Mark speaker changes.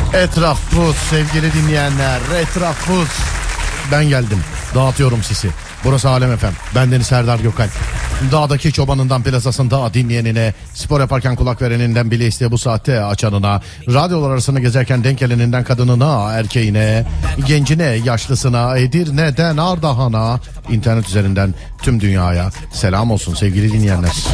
Speaker 1: Etraf buz sevgili dinleyenler, etraf buz. Ben geldim, dağıtıyorum sisi. Burası Alem FM. Bendeniz Serdar Gökalp. Dağdaki çobanından plazasında dinleyenine, spor yaparken kulak vereninden bile isteye bu saatte açanına, radyolar arasında gezerken denk geleninden kadınına, erkeğine, gencine, yaşlısına, Edirne'den Ardahan'a, internet üzerinden tüm dünyaya selam olsun sevgili dinleyenler.